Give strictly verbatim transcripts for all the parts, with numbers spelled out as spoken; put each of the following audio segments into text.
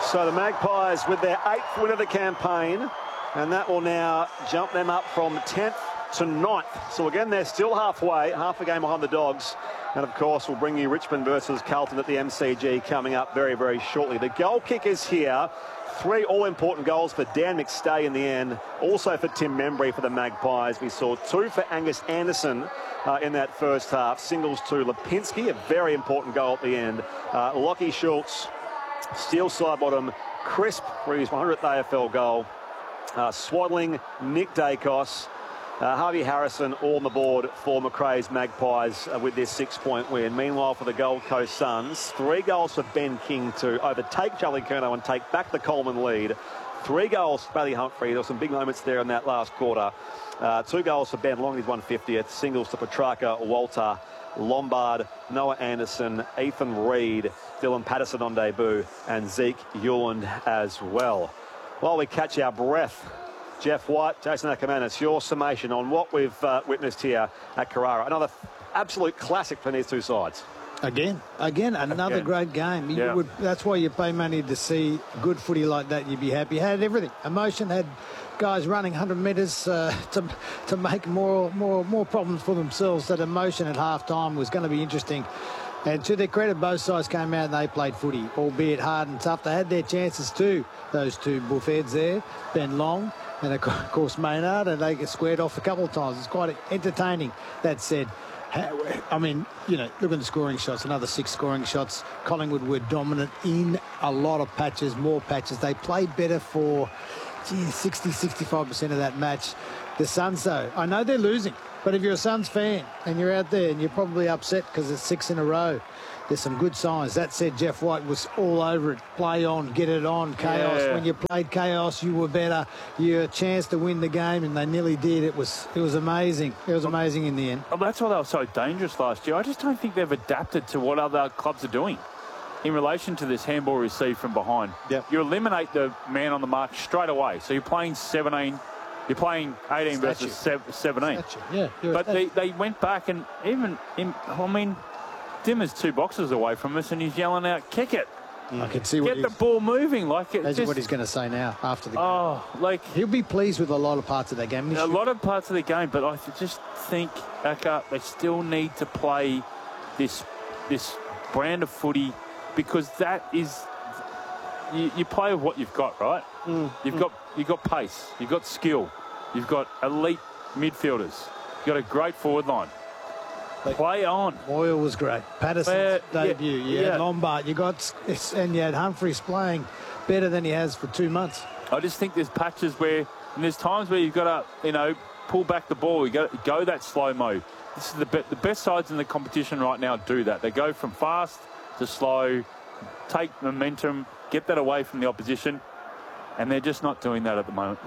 So the Magpies with their eighth win of the campaign, and that will now jump them up from tenth to ninth. So again, they're still halfway, half a game behind the Dogs. And of course, we'll bring you Richmond versus Carlton at the M C G coming up very, very shortly. The goal kick is here. Three all-important goals for Dan McStay in the end. Also for Tim Membry for the Magpies. We saw two for Angus Anderson uh, in that first half. Singles to Lipinski, a very important goal at the end. Uh, Lockie Schultz, steel side bottom, crisp for his one hundredth A F L goal. Uh, Swaddling, Nick Dacos, uh, Harvey Harrison all on the board for Macrae's Magpies uh, with this six-point win. Meanwhile, for the Gold Coast Suns, three goals for Ben King to overtake Charlie Curnow and take back the Coleman lead. Three goals for Bailey Humphrey. There were some big moments there in that last quarter. Uh, two goals for Ben Long, his one hundred fiftieth. Singles to Petrarca, Walter, Lombard, Noah Anderson, Ethan Reid, Dylan Patterson on debut, and Zeke Hewland as well. While we catch our breath, Jeff White, Jason Ackermanis, your summation on what we've uh, witnessed here at Carrara. Another absolute classic for these two sides. Again, again, another Again. great game. You Yeah. would, that's why you pay money to see good footy like that. You'd be happy. Had everything. Emotion, had guys running one hundred metres uh, to to make more more more problems for themselves. That emotion at half time was going to be interesting. And to their credit, both sides came out and they played footy, albeit hard and tough. They had their chances too, those two bullfeds there, Ben Long and, of course, Maynard, and they get squared off a couple of times. It's quite entertaining. That said, I mean, you know, look at the scoring shots, another six scoring shots. Collingwood were dominant in a lot of patches, more patches. They played better for, gee, sixty, sixty-five percent of that match. The Suns, though, I know they're losing, but if you're a Suns fan and you're out there and you're probably upset because it's six in a row, there's some good signs. That said, Jeff White was all over it. Play on, get it on, chaos. Yeah. When you played chaos, you were better. You had a chance to win the game, and they nearly did. It was it was amazing. It was amazing in the end. Well, that's why they were so dangerous last year. I just don't think they've adapted to what other clubs are doing in relation to this handball received from behind. Yep. You eliminate the man on the mark straight away. So you're playing seventeen, you're playing eighteen Statue. versus sev- seventeen. Statue. Yeah, you're a But they, statue. they went back and even, in, I mean, Dimmer's two boxes away from us and he's yelling out, kick it. I can see what Get the he's, ball moving. Like it that's just, what he's going to say now after the game. oh, like He'll be pleased with a lot of parts of that game. He a should- lot of parts of the game, but I just think, Aka, they still need to play this this brand of footy because that is, you, you play with what you've got, right? Mm, You've got you've got pace, you've got skill, you've got elite midfielders, you've got a great forward line. Play on. Boyle was great. Patterson's Uh, yeah, debut. You yeah. had Lombard. You got and you had Humphreys playing better than he has for two months. I just think there's patches where, and there's times where you've got to, you know, pull back the ball. You got to go that slow mo. This is the be- the best sides in the competition right now do that. They go from fast to slow, take momentum, get that away from the opposition, and they're just not doing that at the moment.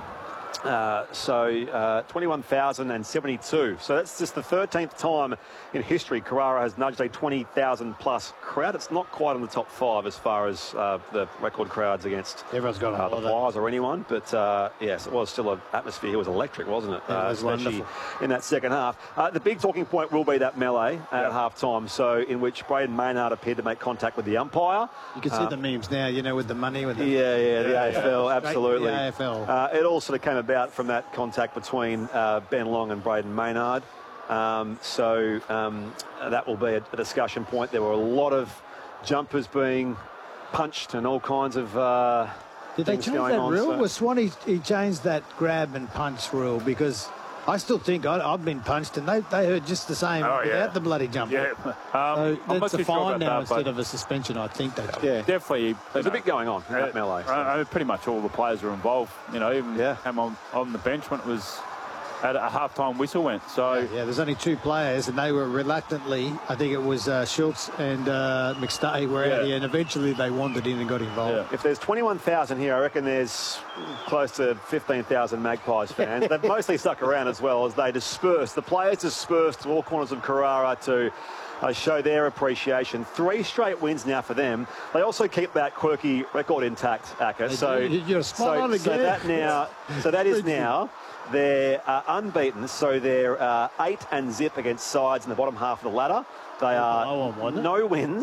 Uh, so uh, twenty-one thousand seventy-two. So that's just the thirteenth time in history Carrara has nudged a twenty thousand plus crowd. It's not quite in the top five as far as uh, the record crowds against Everyone's got a uh, lot the of that. Flyers or anyone. But uh, yes, it was still an atmosphere. It was electric, wasn't it? Yeah, it Uh, was especially wonderful. in that second half. Uh, the big talking point will be that melee at half time. So in which Braden Maynard appeared to make contact with the umpire. You can see Uh, the memes now, you know, with the money. With the, Yeah, yeah, the A F L, Straight to absolutely. the A F L. Uh, it all sort of came about from that contact between uh, Ben Long and Braden Maynard. Um, so um, that will be a, a discussion point. There were a lot of jumpers being punched and all kinds of uh, Did they things change going that on. rule? So- Was Swanee, he changed that grab and punch rule because I still think I, I've been punched and they, they hurt just the same Oh, yeah. without the bloody jump. Yeah, So um, I'm not that's a too sure fine about now that, instead but of a suspension, I think. They Yeah. definitely. There's a bit going on in that melee. so. I, I, pretty much all the players were involved. You know, even Yeah. came on, on the bench when it was at a half-time whistle went. So Yeah, there's only two players, and they were reluctantly, I think it was uh, Schultz and uh, McStay were out Yeah. here, and eventually they wandered in and got involved. Yeah. If there's twenty-one thousand here, I reckon there's close to fifteen thousand Magpies fans. They've mostly stuck around as well as they disperse. The players disperse to all corners of Carrara to uh, show their appreciation. Three straight wins now for them. They also keep that quirky record intact, Acker. They So, do. You're spot so, on so again. that now, so that is Thank you. now. They're uh, unbeaten, so they're uh, eight and zip against sides in the bottom half of the ladder. They below are them, wasn't it? no wins,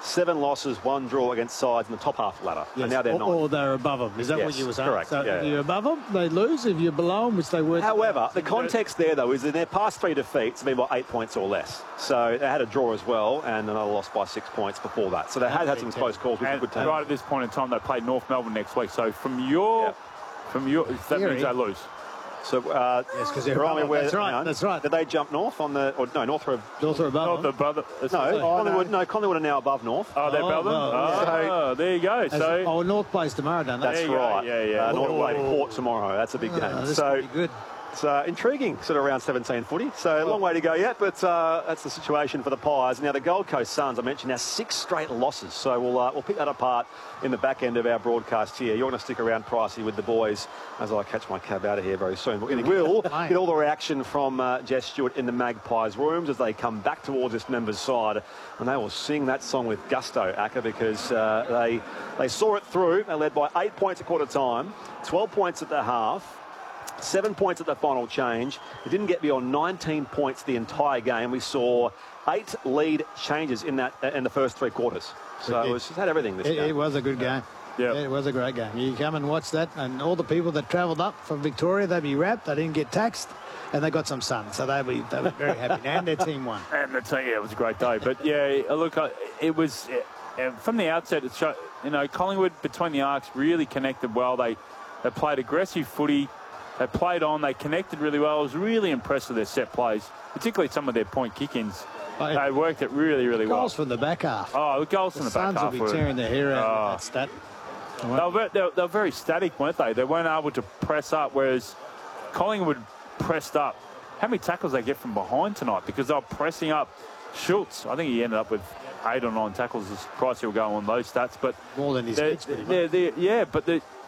seven losses, one draw against sides in the top half of the ladder. Yes. And now they're or, ninth. or they're above them. Is that Yes, what you were saying? correct, So yeah. if you're above them, they lose. If you're below them, which they were. However, the context there, though, is in their past three defeats have been by eight points or less. So they had a draw as well and another loss by six points before that. So they had had some close calls, which And was a good team. right at this point in time, they play North Melbourne next week. So from your, Yep. from your, that Theory. means they lose. So, uh, Yes, 'cause they're remind me above. where- That's right, hang on. that's right. Did they jump north on the, or no, North are, North or above Not the them. brother. no, Oh, Collingwood, no. no, Collingwood are now above North. Oh, they're Oh, above them? no, Oh, yeah. there you go. As- So oh, North plays tomorrow, don't they? That's There you go, right. yeah, yeah. Uh, North Oh. play Port tomorrow. That's a big game. Oh, this so could be good. it's uh, intriguing, sort of around seventeen footy. So a long way to go yet, but uh, that's the situation for the Pies. Now the Gold Coast Suns, I mentioned, now six straight losses. So we'll uh, we'll pick that apart in the back end of our broadcast here. You're going to stick around, Pricey, with the boys as I catch my cab out of here very soon. We will get all the reaction from uh, Jess Stewart in the Magpies rooms as they come back towards this members' side, and they will sing that song with gusto, Acker, because uh, they they saw it through. They led by eight points at quarter time, twelve points at the half. Seven points at the final change. It didn't get beyond nineteen points the entire game. We saw eight lead changes in that in the first three quarters. So It- it was, it's had everything this It, game. it was a good game. Yep. It was a great game. You come and watch that, and all the people that travelled up from Victoria, they'd be wrapped. They didn't get taxed, and they got some sun, so they'd be they were very happy. And their team won. And that's, yeah, it was a great day. But yeah, look, uh, it was uh, from the outset. It showed, you know, Collingwood between the arcs really connected well. They they played aggressive footy. They played on. They connected really well. I was really impressed with their set plays, particularly some of their point kick-ins. Oh, yeah. They worked it really, really well. Goals from the back half. Oh, the goals the from the back Suns will half be were- tearing their hair out Oh. with that stat. They were, ve- they, were, they were very static, weren't they? They weren't able to press up, whereas Collingwood pressed up. How many tackles they get from behind tonight? Because they were pressing up. Schultz, I think he ended up with eight or nine tackles. As Price will go on those stats, but More than his they're- kicks, pretty much. they're- they're- yeah, but the,